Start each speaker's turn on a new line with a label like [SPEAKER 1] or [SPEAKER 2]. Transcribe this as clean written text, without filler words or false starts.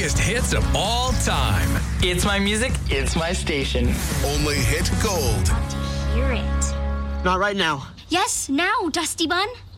[SPEAKER 1] biggest hits of all time.
[SPEAKER 2] It's my music, it's my station.
[SPEAKER 3] Only hit gold.
[SPEAKER 4] Hear it.
[SPEAKER 5] Not right now.
[SPEAKER 4] Yes, now, Dusty Bun.